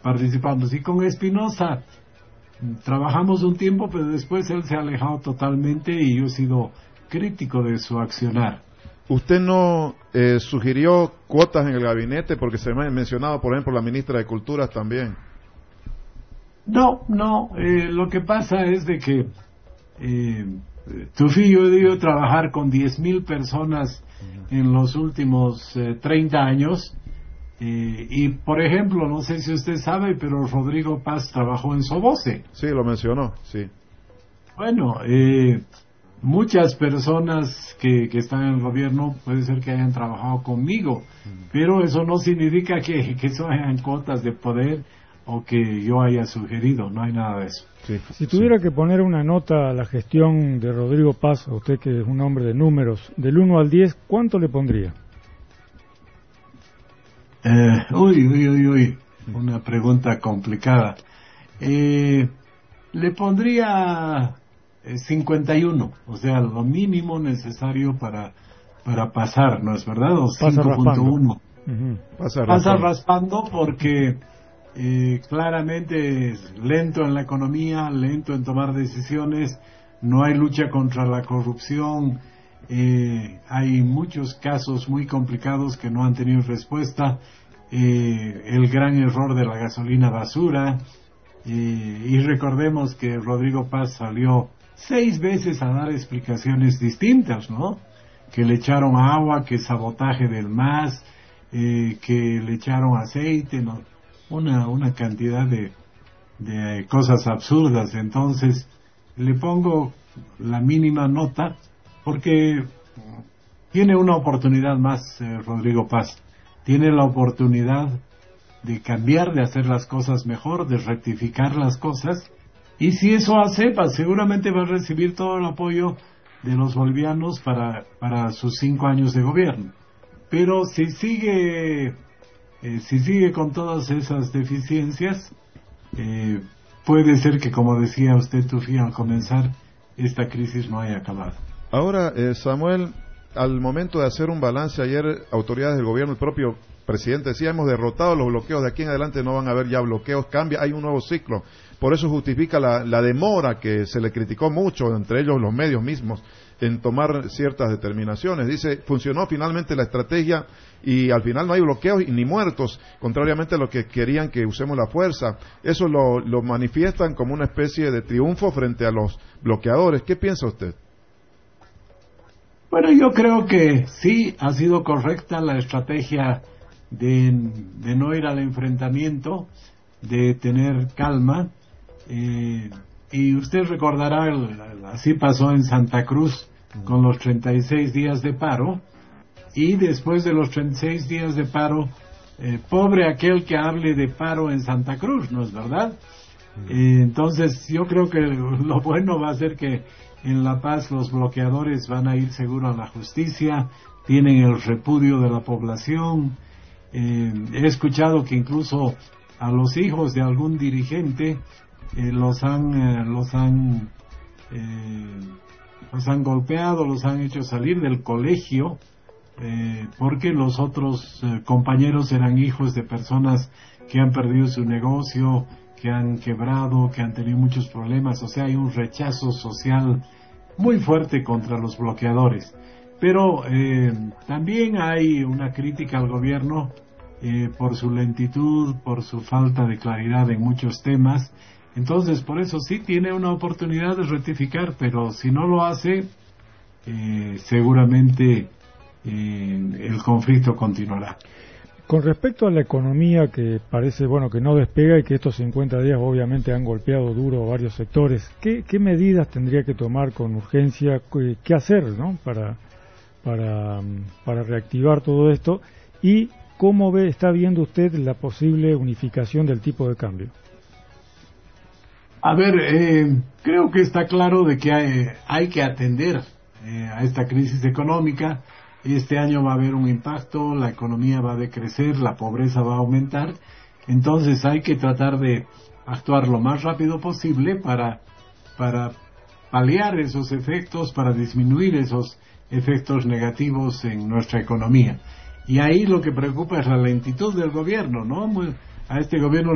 participando. Y con Espinosa trabajamos un tiempo, pero después él se ha alejado totalmente y yo he sido crítico de su accionar. ¿Usted no sugirió cuotas en el gabinete? Porque se me ha mencionado, por ejemplo, la ministra de Cultura también. No, lo que pasa es de que Tufi, yo he debido trabajar con 10,000 personas en los últimos 30 años y, por ejemplo, no sé si usted sabe, pero Rodrigo Paz trabajó en Soboce. Sí, lo mencionó, sí. Bueno, muchas personas que están en el gobierno puede ser que hayan trabajado conmigo, pero eso no significa que sean cuotas de poder o que yo haya sugerido, no hay nada de eso. Sí, si tuviera que poner una nota a la gestión de Rodrigo Paz, a usted que es un hombre de números, del 1 al 10, ¿cuánto le pondría? Una pregunta complicada. Le pondría 51, o sea, lo mínimo necesario para pasar, ¿no es verdad? O 5.1. Pasa raspando porque claramente es lento en la economía, lento en tomar decisiones, no hay lucha contra la corrupción, hay muchos casos muy complicados que no han tenido respuesta, el gran error de la gasolina basura, y recordemos que Rodrigo Paz salió 6 veces a dar explicaciones distintas, ¿no? Que le echaron agua, que sabotaje del MAS, que le echaron aceite, ¿no? Una cantidad de cosas absurdas. Entonces le pongo la mínima nota porque tiene una oportunidad más, Rodrigo Paz. Tiene la oportunidad de cambiar, de hacer las cosas mejor, de rectificar las cosas, y si eso hace, seguramente va a recibir todo el apoyo de los bolivianos para sus 5 años de gobierno. Pero si sigue con todas esas deficiencias, puede ser que, como decía usted, Tufi, al comenzar, esta crisis no haya acabado. Ahora, Samuel, al momento de hacer un balance ayer, autoridades del gobierno, el propio presidente decía, hemos derrotado los bloqueos, de aquí en adelante no van a haber ya bloqueos, cambia, hay un nuevo ciclo. Por eso justifica la demora que se le criticó mucho, entre ellos los medios mismos, en tomar ciertas determinaciones. Dice, funcionó finalmente la estrategia y al final no hay bloqueos ni muertos, contrariamente a lo que querían, que usemos la fuerza. Eso lo manifiestan como una especie de triunfo frente a los bloqueadores. ¿Qué piensa usted? Bueno, yo creo que sí ha sido correcta la estrategia de no ir al enfrentamiento, de tener calma, y usted recordará, así pasó en Santa Cruz con los 36 días de paro, y después de los 36 días de paro, pobre aquel que hable de paro en Santa Cruz, ¿no es verdad? Entonces yo creo que lo bueno va a ser que en La Paz los bloqueadores van a ir seguro a la justicia, tienen el repudio de la población. He escuchado que incluso a los hijos de algún dirigente los han golpeado, los han hecho salir del colegio porque los otros compañeros eran hijos de personas que han perdido su negocio, que han quebrado, que han tenido muchos problemas. O sea, hay un rechazo social muy fuerte contra los bloqueadores. Pero también hay una crítica al gobierno por su lentitud, por su falta de claridad en muchos temas. Entonces, por eso sí tiene una oportunidad de rectificar, pero si no lo hace, seguramente el conflicto continuará. Con respecto a la economía, que parece que no despega y que estos 50 días obviamente han golpeado duro a varios sectores, ¿qué medidas tendría que tomar con urgencia? ¿Qué hacer, ¿no? para reactivar todo esto? ¿Y cómo está viendo usted la posible unificación del tipo de cambio? A ver, creo que está claro de que hay que atender a esta crisis económica. Este año va a haber un impacto, la economía va a decrecer, la pobreza va a aumentar. Entonces hay que tratar de actuar lo más rápido posible para paliar esos efectos, para disminuir esos efectos negativos en nuestra economía. Y ahí lo que preocupa es la lentitud del gobierno, ¿no? A este gobierno